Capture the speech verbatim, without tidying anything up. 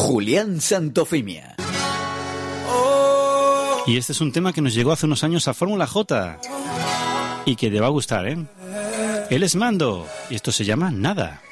Julián Santofimia. Y este es un tema que nos llegó hace unos años a Fórmula J y que te va a gustar, ¿eh? Él es Mando y esto se llama Nada.